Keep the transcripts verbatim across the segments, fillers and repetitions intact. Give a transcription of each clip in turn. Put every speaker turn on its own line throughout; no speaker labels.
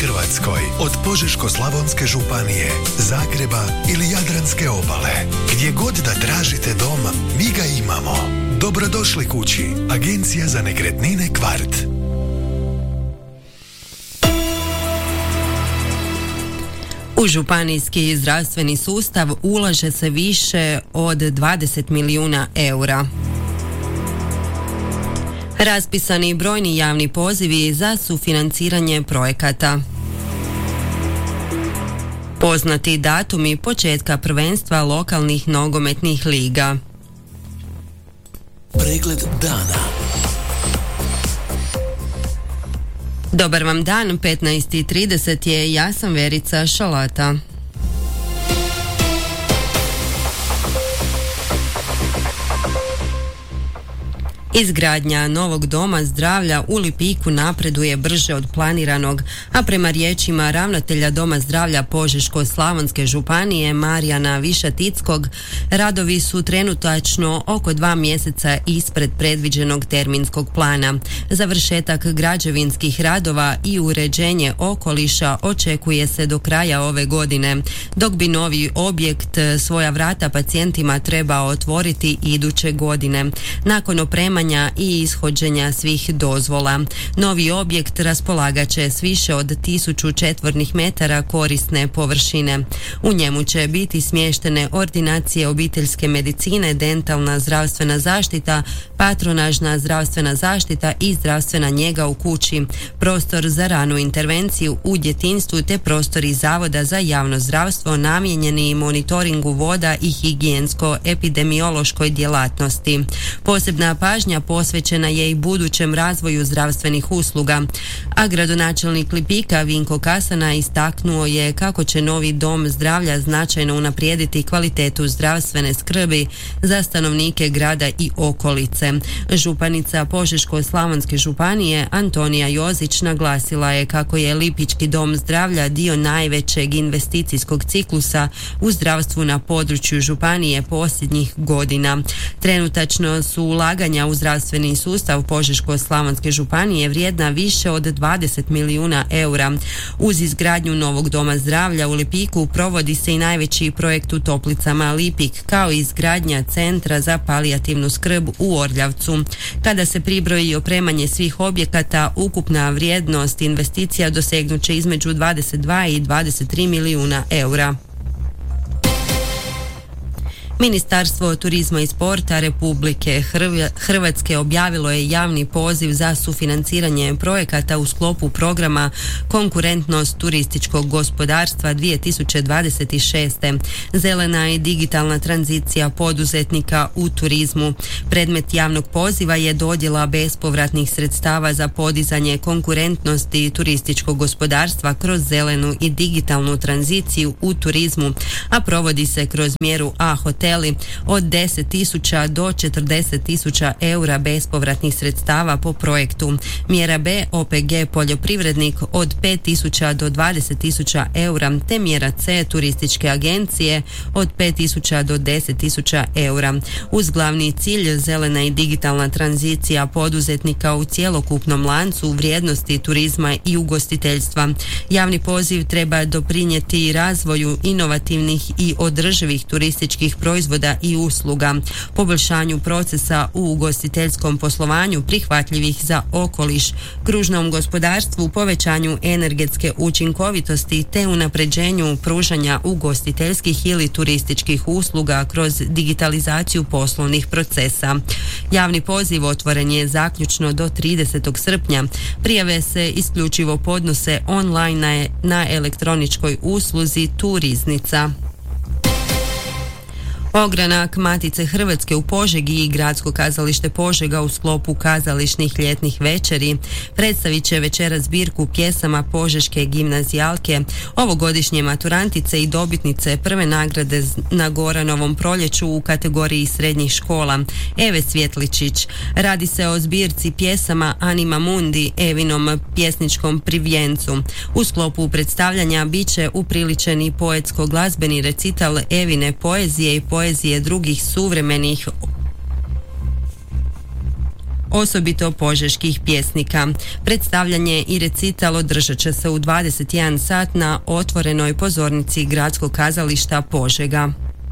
Hrvatskoj, od Požeško-slavonske županije, Zagreba ili Jadranske obale. Gdje god da tražite dom, mi ga imamo. Dobrodošli kući. Agencija za nekretnine Kvart.
U županijski zdravstveni sustav ulaže se više od dvadeset milijuna eura. Raspisani brojni javni pozivi za sufinanciranje projekata. Poznati datumi početka prvenstva lokalnih nogometnih liga.
Pregled dana.
Dobar vam dan, petnaest i trideset je, ja sam Verica Šalata. Izgradnja novog doma zdravlja u Lipiku napreduje brže od planiranog, a prema riječima ravnatelja Doma zdravlja Požeško-slavonske županije Marijana Višatickog, radovi su trenutačno oko dva mjeseca ispred predviđenog terminskog plana. Završetak građevinskih radova i uređenje okoliša očekuje se do kraja ove godine, dok bi novi objekt svoja vrata pacijentima trebao otvoriti iduće godine. Nakon opremanja i ishođenja svih dozvola, novi objekt raspolagat će s više od tisuću četvornih metara korisne površine. U njemu će biti smještene ordinacije obiteljske medicine, dentalna zdravstvena zaštita, patronažna zdravstvena zaštita i zdravstvena njega u kući, prostor za ranu intervenciju u djetinjstvu te prostori Zavoda za javno zdravstvo namijenjeni monitoringu voda i higijensko-epidemiološkoj djelatnosti. Posebna pažnja posvećena je i budućem razvoju zdravstvenih usluga, a gradonačelnik Lipika Vinko Kasana istaknuo je kako će novi dom zdravlja značajno unaprijediti kvalitetu zdravstvene skrbi za stanovnike grada i okolice. Županica Požeško-slavonske županije Antonija Jozić naglasila je kako je Lipički dom zdravlja dio najvećeg investicijskog ciklusa u zdravstvu na području županije posljednjih godina. Trenutačno su ulaganja u zdravstveni sustav Požeško-slavonske županije vrijedna više od dvadeset milijuna eura. Uz izgradnju novog doma zdravlja u Lipiku provodi se i najveći projekt u Toplicama Lipik, kao i izgradnja centra za palijativnu skrb u Orljavcu. Kada se pribroji opremanje svih objekata, ukupna vrijednost investicija dosegnut će između dvadeset dva i dvadeset tri milijuna eura. Ministarstvo turizma i sporta Republike Hrvatske objavilo je javni poziv za sufinanciranje projekata u sklopu programa Konkurentnost turističkog gospodarstva dvije tisuće dvadeset šeste. Zelena i digitalna tranzicija poduzetnika u turizmu. Predmet javnog poziva je dodjela bespovratnih sredstava za podizanje konkurentnosti turističkog gospodarstva kroz zelenu i digitalnu tranziciju u turizmu, a provodi se kroz mjeru A hoteli od deset tisuća do četrdeset tisuća eura bespovratnih sredstava po projektu. Mjera B O P G poljoprivrednik od pet tisuća do dvadeset tisuća eura, te mjera C turističke agencije od pet tisuća do deset tisuća eura. Uz glavni cilj zelena i digitalna tranzicija poduzetnika u cjelokupnom lancu vrijednosti turizma i ugostiteljstva. Javni poziv treba doprinijeti razvoju inovativnih i održivih turističkih proizvoda i usluga, poboljšanju procesa u ugostiteljskom poslovanju prihvatljivih za okoliš, kružnom gospodarstvu, povećanju energetske učinkovitosti te unapređenju pružanja ugostiteljskih ili turističkih usluga kroz digitalizaciju poslovnih procesa. Javni poziv otvoren je zaključno do tridesetog srpnja. Prijave se isključivo podnose online na, na elektroničkoj usluzi Turiznica. Ogranak Matice Hrvatske u Požegi i Gradsko kazalište Požega u sklopu kazališnih ljetnih večeri predstavit će večeras zbirku pjesama Požeške gimnazijalke, ovogodišnje maturantice i dobitnice prve nagrade na Goranovom proljeću u kategoriji srednjih škola, Eve Svjetličić. Radi se o zbirci pjesama Anima Mundi, Evinom pjesničkom privjencu. U sklopu predstavljanja bit će upriličeni poetsko-glazbeni recital Evine poezije i poezije poezije drugih suvremenih osobito požeških pjesnika. Predstavljanje i recital održat će se u dvadeset jedan sat na otvorenoj pozornici Gradskog kazališta Požega.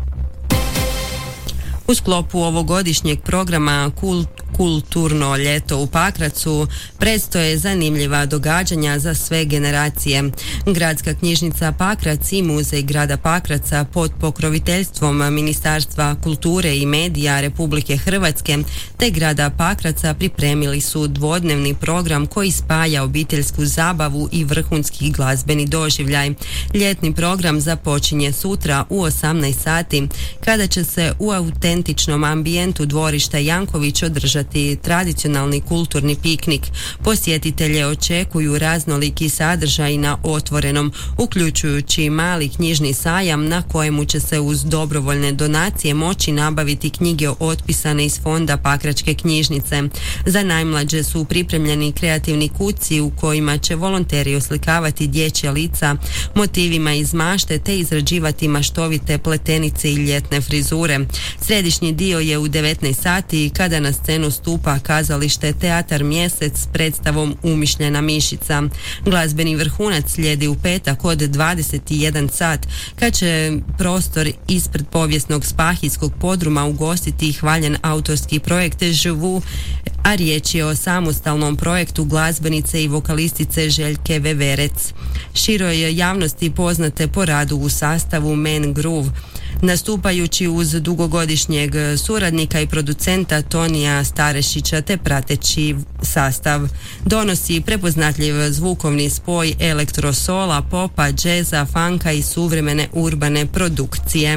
U sklopu ovogodišnjeg programa Kult Kulturno ljeto u Pakracu predstoje zanimljiva događanja za sve generacije. Gradska knjižnica Pakrac i Muzej grada Pakraca pod pokroviteljstvom Ministarstva kulture i medija Republike Hrvatske te grada Pakraca pripremili su dvodnevni program koji spaja obiteljsku zabavu i vrhunski glazbeni doživljaj. Ljetni program započinje sutra u osamnaest sati kada će se u autentičnom ambijentu dvorišta Janković održati tradicionalni kulturni piknik. Posjetitelje očekuju raznoliki sadržaj na otvorenom, uključujući mali knjižni sajam na kojemu će se uz dobrovoljne donacije moći nabaviti knjige otpisane iz fonda Pakračke knjižnice. Za najmlađe su pripremljeni kreativni kuci u kojima će volonteri oslikavati dječja lica motivima iz mašte te izrađivati maštovite pletenice i ljetne frizure. Središnji dio je u devetnaest sati kada na scenu stupa kazalište Teatar Mjesec s predstavom Umišljena mišica. Glazbeni vrhunac slijedi u petak od dvadeset jedan sat kad će prostor ispred povijesnog spahijskog podruma ugostiti hvaljen autorski projekt Živu, a riječ je o samostalnom projektu glazbenice i vokalistice Željke Veverec. Široj javnosti poznate po radu u sastavu Man Groove, nastupajući uz dugogodišnjeg suradnika i producenta Tonija Starešića te prateći sastav. Donosi prepoznatljiv zvukovni spoj elektrosola, popa, džeza, funka i suvremene urbane produkcije.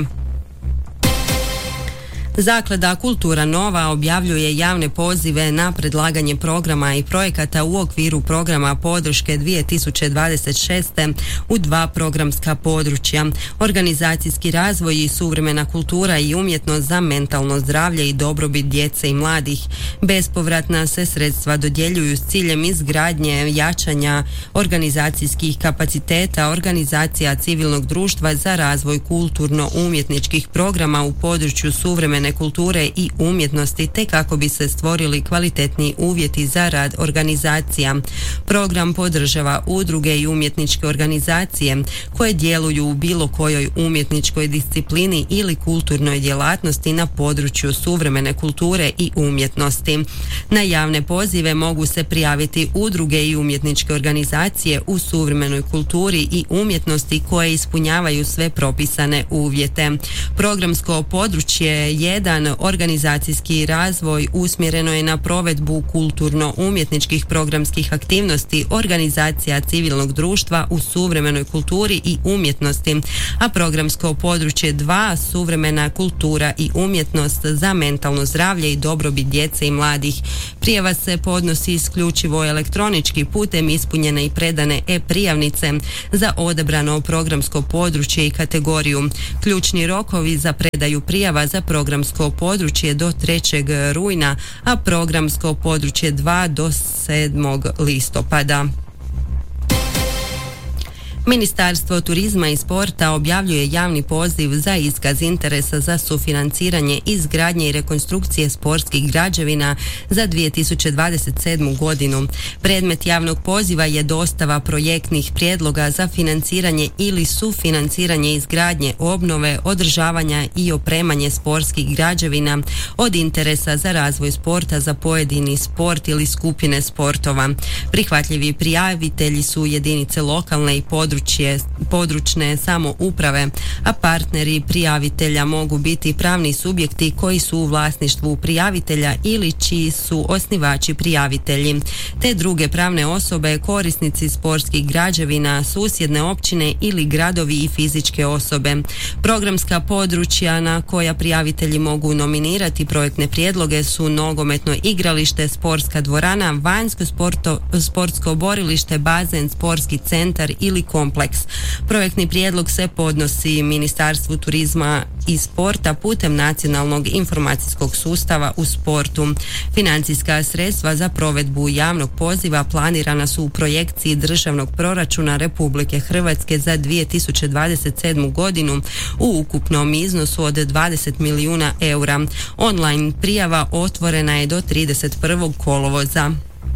Zaklada Kultura Nova objavljuje javne pozive na predlaganje programa i projekata u okviru programa podrške dvije tisuće dvadeset šeste u dva programska područja: organizacijski razvoj i suvremena kultura i umjetnost za mentalno zdravlje i dobrobit djece i mladih. Bespovratna se sredstva dodjeljuju s ciljem izgradnje, jačanja organizacijskih kapaciteta organizacija civilnog društva za razvoj kulturno-umjetničkih programa u području suvremene kulture i umjetnosti te kako bi se stvorili kvalitetni uvjeti za rad organizacija. Program podržava udruge i umjetničke organizacije koje djeluju u bilo kojoj umjetničkoj disciplini ili kulturnoj djelatnosti na području suvremene kulture i umjetnosti. Na javne pozive mogu se prijaviti udruge i umjetničke organizacije u suvremenoj kulturi i umjetnosti koje ispunjavaju sve propisane uvjete. Programsko područje je jedan organizacijski razvoj usmjereno je na provedbu kulturno-umjetničkih programskih aktivnosti organizacija civilnog društva u suvremenoj kulturi i umjetnosti, a programsko područje dva suvremena kultura i umjetnost za mentalno zdravlje i dobrobit djece i mladih. Prijava se podnosi isključivo elektronički putem ispunjene i predane e-prijavnice za odabrano programsko područje i kategoriju. Ključni rokovi za predaju prijava za programsko područje do trećeg rujna, a programsko područje dva do sedmog listopada. Ministarstvo turizma i sporta objavljuje javni poziv za iskaz interesa za sufinanciranje izgradnje i rekonstrukcije sportskih građevina za dvije tisuće dvadeset sedmu godinu. Predmet javnog poziva je dostava projektnih prijedloga za financiranje ili sufinanciranje izgradnje, obnove, održavanja i opremanje sportskih građevina od interesa za razvoj sporta za pojedini sport ili skupine sportova. Prihvatljivi prijavitelji su jedinice lokalne i područne područne samouprave, a partneri prijavitelja mogu biti pravni subjekti koji su u vlasništvu prijavitelja ili čiji su osnivači prijavitelji, te druge pravne osobe, korisnici sportskih građevina, susjedne općine ili gradovi i fizičke osobe. Programska područja na koja prijavitelji mogu nominirati projektne prijedloge su nogometno igralište, sportska dvorana, vanjsko sporto, sportsko borilište, bazen, sportski centar ili kom kompleks. Projektni prijedlog se podnosi Ministarstvu turizma i sporta putem nacionalnog informacijskog sustava u sportu. Financijska sredstva za provedbu javnog poziva planirana su u projekciji državnog proračuna Republike Hrvatske za dvije tisuće dvadeset sedmu godinu u ukupnom iznosu od dvadeset milijuna eura. Online prijava otvorena je do trideset prvog kolovoza.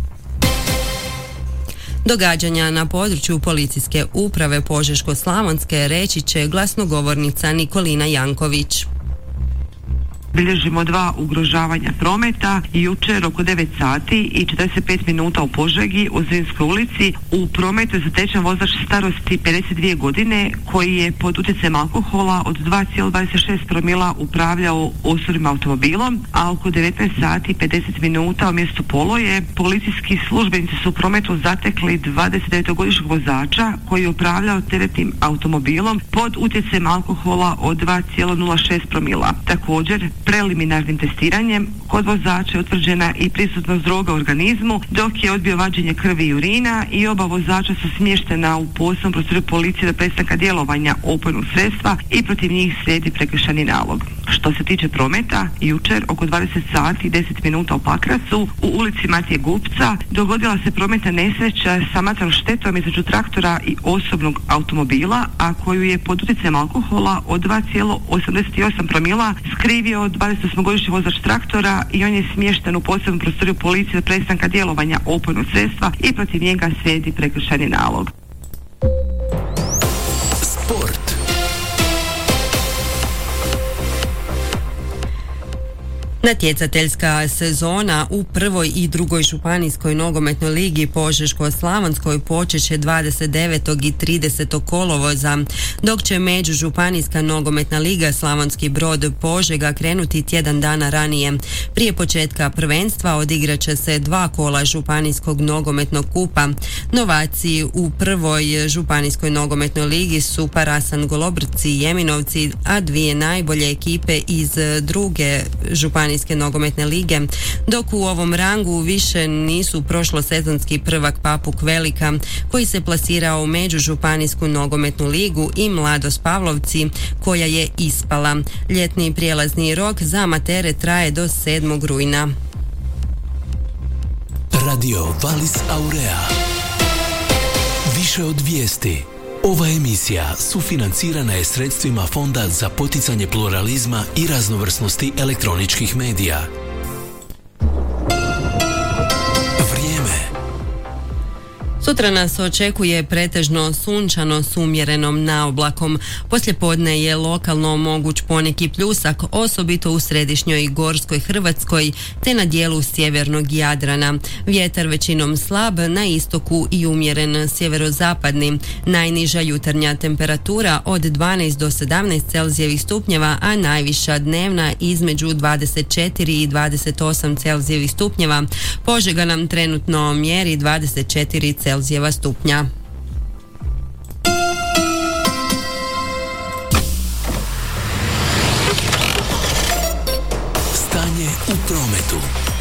Događanja na području policijske uprave Požeško-slavonske reći će glasnogovornica Nikolina Janković.
Bilježimo dva ugrožavanja prometa. Jučer oko devet sati i četrdeset pet minuta u Požegi u Zrinskoj ulici u prometu je zatečen vozač starosti pedeset dvije godine koji je pod utjecajem alkohola od dva zarez dvadeset šest promila upravljao osobnim automobilom, a oko devetnaest sati i pedeset minuta u mjestu Poloje policijski službenici su u prometu zatekli dvadesetdevetogodišnjeg vozača koji je upravljao teretnim automobilom pod utjecajem alkohola od dva zarez nula šest promila. Također, preliminarnim testiranjem kod vozača je utvrđena i prisutnost droga u organizmu, dok je odbio vađenje krvi i urina i oba vozača su smještena u posebnom prostoru policije do prestanka djelovanja opojnog sredstva i protiv njih slijedi prekršajni nalog. Što se tiče prometa, jučer oko dvadeset sati i deset minuta u Pakracu u ulici Matije Gupca dogodila se prometna nesreća sa materijalnom štetom između traktora i osobnog automobila, a koju je pod utjecajem alkohola od dva zarez osamdeset osam promila skrivio dvadesetosmogodišnji vozač traktora i on je smješten u posebnom prostoriju policije od prestanka djelovanja opojnog sredstva i protiv njega slijedi prekršajni nalog.
Sport.
Natjecateljska sezona u prvoj i drugoj županijskoj nogometnoj ligi Požeško-slavonskoj počet će dvadeset devetog i tridesetog kolovoza, dok će međužupanijska nogometna liga Slavonski Brod Požega krenuti tjedan dana ranije. Prije početka prvenstva odigrat će se dva kola županijskog nogometnog kupa. Novaci u prvoj županijskoj nogometnoj ligi su Parasan Golobrci i Jeminovci, a dvije najbolje ekipe iz druge županijske nogometne lige, dok u ovom rangu više nisu prošlosezonski prvak Papuk Velika, koji se plasirao u međužupanijsku nogometnu ligu, i Mladost Pavlovci, koja je ispala. Ljetni prijelazni rok za amatere traje do sedmog rujna.
Radio Valis Aurea. Više od vijesti. Ova emisija sufinancirana je sredstvima Fonda za poticanje pluralizma i raznovrsnosti elektroničkih medija.
Sutra nas očekuje pretežno sunčano s umjerenom naoblakom. Poslijepodne je lokalno moguć poneki pljusak, osobito u središnjoj i gorskoj Hrvatskoj te na dijelu sjevernog Jadrana. Vjetar većinom slab, na istoku i umjeren sjeverozapadni. Najniža jutarnja temperatura od dvanaest do sedamnaest Celzijevih stupnjeva, a najviša dnevna između dvadeset četiri i dvadeset osam Celzijevih stupnjeva. Požega nam trenutno mjeri dvadeset četiri Celzijeva stupnja.
Stanje u prometu.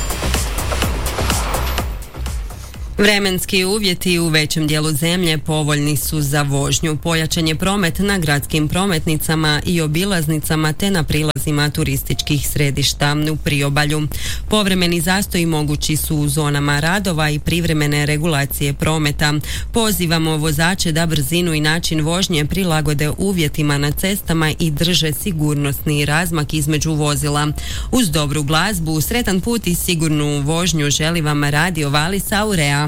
Vremenski uvjeti u većem dijelu zemlje povoljni su za vožnju. Pojačan je promet na gradskim prometnicama i obilaznicama te na prilazima turističkih središta u priobalju. Povremeni zastoji mogući su u zonama radova i privremene regulacije prometa. Pozivamo vozače da brzinu i način vožnje prilagode uvjetima na cestama i drže sigurnosni razmak između vozila. Uz dobru glazbu, sretan put i sigurnu vožnju želi vam Radio Valis Aurea.